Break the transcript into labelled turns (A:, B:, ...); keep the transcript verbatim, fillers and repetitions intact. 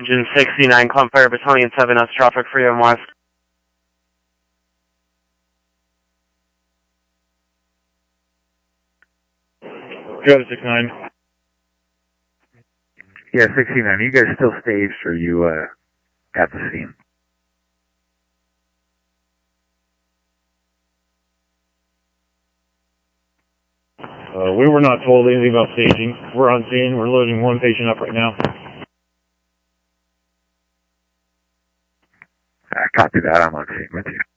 A: Engine sixty-nine, Clem Fire Battalion seven S, traffic Freedom West.
B: Go to sixty-nine.
C: Yeah, sixty-nine. You guys still staged or you uh, at the scene?
B: Uh, we were not told anything about staging. We're on scene. We're loading one patient up right now.
C: I copy that. I'm on scene with you.